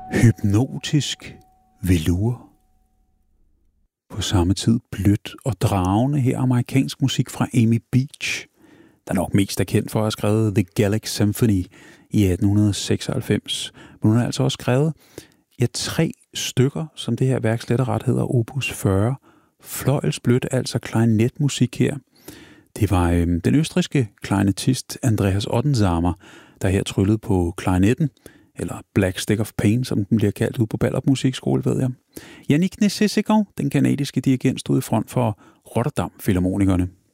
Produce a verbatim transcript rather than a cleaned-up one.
Hypnotisk velour. På samme tid blødt og dragende her amerikansk musik fra Amy Beach, der nok mest er kendt for at have skrevet The Gallic Symphony i atten seksoghalvfems. Men hun har altså også skrevet ja, tre stykker, som det her værk slet og ret hedder opus fyrre. Fløjelsblødt, altså klarinetmusik her. Det var øhm, den østrigske klarinetist Andreas Ottensamer, der her tryllede på klarinetten, eller Black Stick of Pain, som den bliver kaldt ud på Ballerup Musikskole, ved jeg. Yannick Nézet-Séguin, den kanadiske dirigent, stod i front for Rotterdam Filharmonikerne.